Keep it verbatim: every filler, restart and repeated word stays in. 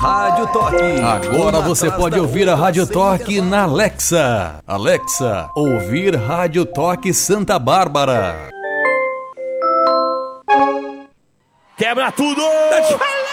Rádio Toque. Agora você pode ouvir a Rádio Toque na Alexa. Alexa, ouvir Rádio Toque Santa Bárbara. Quebra tudo!